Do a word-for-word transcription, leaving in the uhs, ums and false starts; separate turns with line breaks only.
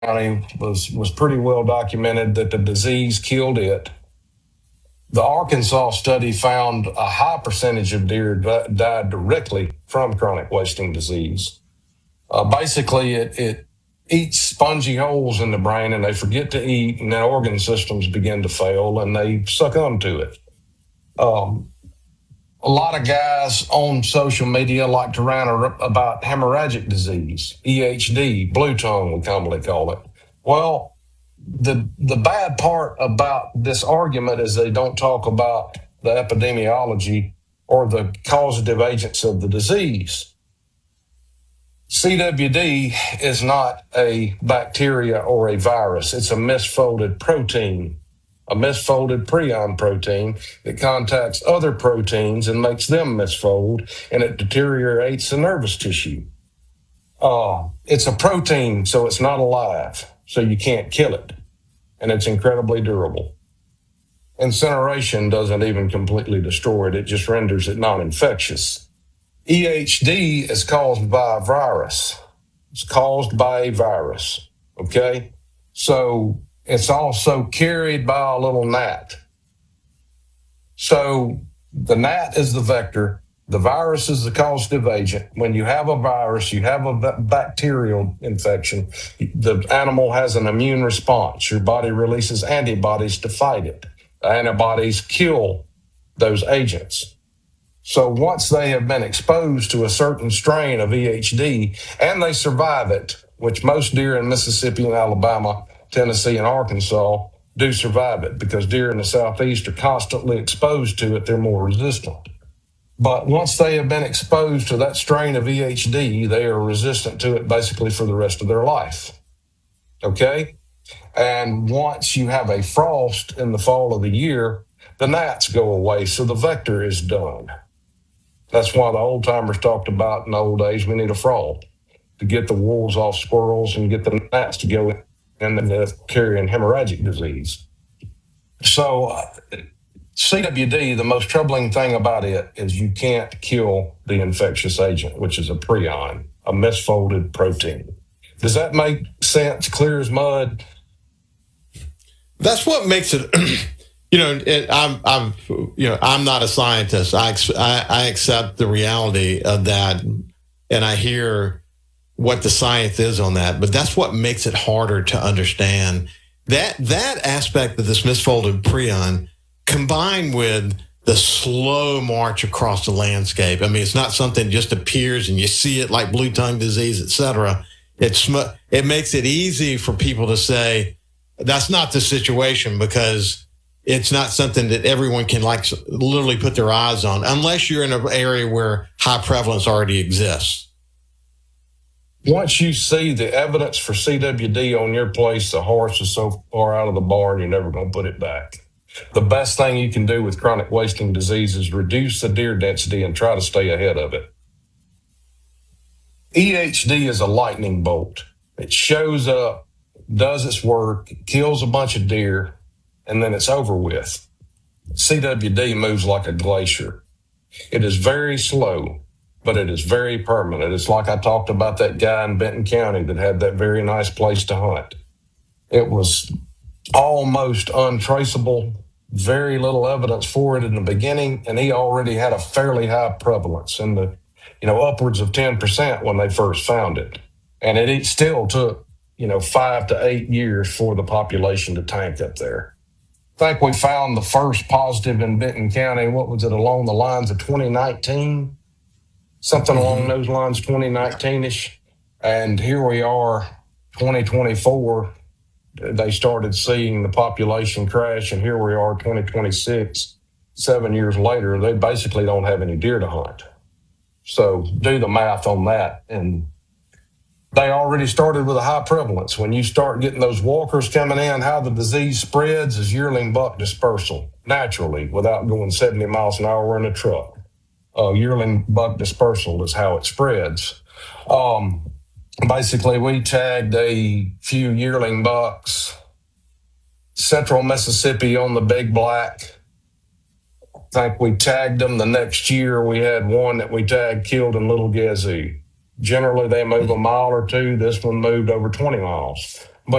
County was, was pretty well documented that the disease killed it. The Arkansas study found a high percentage of deer died directly from chronic wasting disease. Uh, basically, it, it eats spongy holes in the brain and they forget to eat, and then organ systems begin to fail and they succumb to it. Um, a lot of guys on social media like to rant about hemorrhagic disease, E H D, blue tongue, we commonly call it. Well, the the bad part about this argument is they don't talk about the epidemiology or the causative agents of the disease. C W D is not a bacteria or a virus. It's a misfolded protein, a misfolded prion protein that contacts other proteins and makes them misfold, and it deteriorates the nervous tissue. Uh, it's a protein, so it's not alive, so you can't kill it, and it's incredibly durable. Incineration doesn't even completely destroy it. It just renders it non-infectious. E H D is caused by a virus. It's caused by a virus, okay? So it's also carried by a little gnat. So the gnat is the vector. The virus is the causative agent. When you have a virus, you have a bacterial infection, the animal has an immune response. Your body releases antibodies to fight it. The antibodies kill those agents. So once they have been exposed to a certain strain of E H D and they survive it, which most deer in Mississippi and Alabama, Tennessee and Arkansas do survive it because deer in the Southeast are constantly exposed to it, they're more resistant. But once they have been exposed to that strain of E H D, they are resistant to it basically for the rest of their life. Okay? And once you have a frost in the fall of the year, the gnats go away, so the vector is done. That's why the old timers talked about in the old days, we need a frog to get the wolves off squirrels and get the gnats to go in and then carrying hemorrhagic disease. So uh, C W D, the most troubling thing about it is you can't kill the infectious agent, which is a prion, a misfolded protein. Does that make sense? Clear as mud?
That's what makes it... You know, it, I'm, I'm, you know, I'm not a scientist. I, I, I accept the reality of that, and I hear what the science is on that. But that's what makes it harder to understand. That that aspect of this misfolded prion, combined with the slow march across the landscape. I mean, it's not something that just appears and you see it like blue tongue disease, et cetera. It's it makes it easy for people to say that's not the situation because it's not something that everyone can like literally put their eyes on unless you're in an area where high prevalence already exists.
Once you see the evidence for C W D on your place, the horse is so far out of the barn, you're never going to put it back. The best thing you can do with chronic wasting disease is reduce the deer density and try to stay ahead of it. E H D is a lightning bolt. It shows up, does its work, kills a bunch of deer, and then it's over with. C W D moves like a glacier. It is very slow, but it is very permanent. It's like I talked about that guy in Benton County that had that very nice place to hunt. It was almost untraceable, very little evidence for it in the beginning, and he already had a fairly high prevalence in the, you know, upwards of ten percent when they first found it. And it, it still took, you know, five to eight years for the population to tank up there. I think we found the first positive in Benton County, what was it, along the lines of twenty nineteen? Something mm-hmm. along those lines, twenty nineteen-ish. And here we are, twenty twenty-four. They started seeing the population crash, and here we are, twenty twenty-six. Seven years later, they basically don't have any deer to hunt. So do the math on that. And they already started with a high prevalence. When you start getting those walkers coming in, how the disease spreads is yearling buck dispersal, naturally, without going seventy miles an hour in a truck. Uh, yearling buck dispersal is how it spreads. Um, basically, we tagged a few yearling bucks, central Mississippi on the Big Black. I think we tagged them. The next year, we had one that we tagged killed in Little Gazoo. Generally, they move a mile or two. This one moved over twenty miles.